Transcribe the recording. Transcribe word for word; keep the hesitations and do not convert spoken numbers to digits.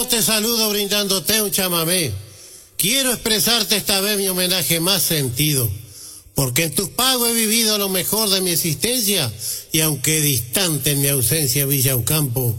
voz te saludo brindándote un chamamé. Quiero expresarte esta vez mi homenaje más sentido, porque en tus pagos he vivido lo mejor de mi existencia, y aunque distante en mi ausencia Villa Ocampo,